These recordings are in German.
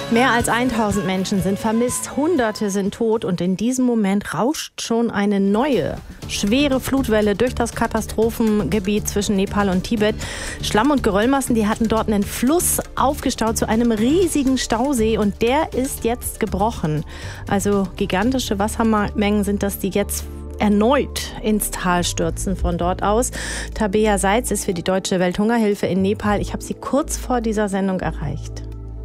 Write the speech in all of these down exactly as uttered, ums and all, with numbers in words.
Mehr als tausend Menschen sind vermisst, Hunderte sind tot und in diesem Moment rauscht schon eine neue, schwere Flutwelle durch das Katastrophengebiet zwischen Nepal und Tibet. Schlamm- und Geröllmassen, die hatten dort einen Fluss aufgestaut zu einem riesigen Stausee und der ist jetzt gebrochen. Also gigantische Wassermengen sind das, die jetzt erneut ins Tal stürzen von dort aus. Tabea Seitz ist für die Deutsche Welthungerhilfe in Nepal. Ich habe sie kurz vor dieser Sendung erreicht.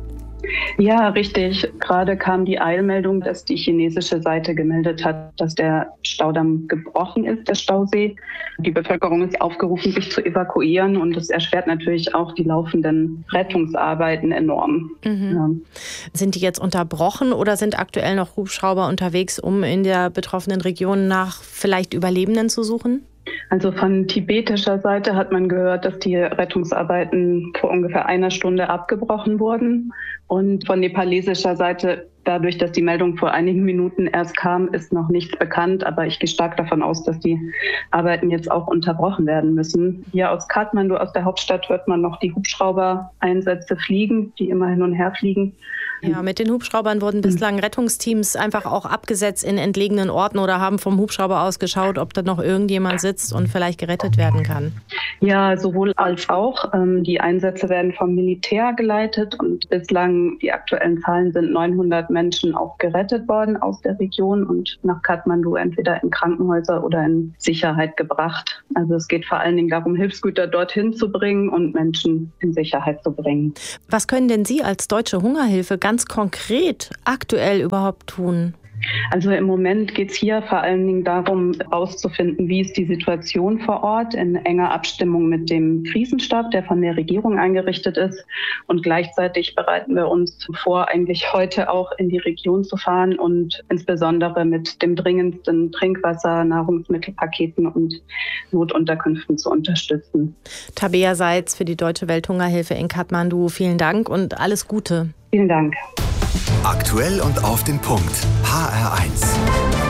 Ja, richtig. Gerade kam die Eilmeldung, dass die chinesische Seite gemeldet hat, dass der Staudamm gebrochen ist, der Stausee. Die Bevölkerung ist aufgerufen, sich zu evakuieren und das erschwert natürlich auch die laufenden Rettungsarbeiten enorm. Mhm. Ja. Sind die jetzt unterbrochen oder sind aktuell noch Hubschrauber unterwegs, um in der betroffenen Region nach vielleicht Überlebenden zu suchen? Also von tibetischer Seite hat man gehört, dass die Rettungsarbeiten vor ungefähr einer Stunde abgebrochen wurden. Und von nepalesischer Seite, dadurch, dass die Meldung vor einigen Minuten erst kam, ist noch nichts bekannt. Aber ich gehe stark davon aus, dass die Arbeiten jetzt auch unterbrochen werden müssen. Hier aus Kathmandu, aus der Hauptstadt, hört man noch die Hubschrauber-Einsätze fliegen, die immer hin und her fliegen. Ja, mit den Hubschraubern wurden bislang Rettungsteams einfach auch abgesetzt in entlegenen Orten oder haben vom Hubschrauber aus geschaut, ob da noch irgendjemand sitzt und vielleicht gerettet werden kann. Ja, sowohl als auch. Die Einsätze werden vom Militär geleitet und bislang, die aktuellen Zahlen sind, neunhundert Menschen auch gerettet worden aus der Region und nach Kathmandu entweder in Krankenhäuser oder in Sicherheit gebracht. Also es geht vor allen Dingen darum, Hilfsgüter dorthin zu bringen und Menschen in Sicherheit zu bringen. Was können denn Sie als Deutsche Hungerhilfe ganz konkret aktuell überhaupt tun? Also im Moment geht es hier vor allen Dingen darum, herauszufinden, wie ist die Situation vor Ort in enger Abstimmung mit dem Krisenstab, der von der Regierung eingerichtet ist. Und gleichzeitig bereiten wir uns vor, eigentlich heute auch in die Region zu fahren und insbesondere mit dem dringendsten Trinkwasser, Nahrungsmittelpaketen und Notunterkünften zu unterstützen. Tabea Seitz für die Deutsche Welthungerhilfe in Kathmandu. Vielen Dank und alles Gute. Vielen Dank. Aktuell und auf den Punkt. H R eins.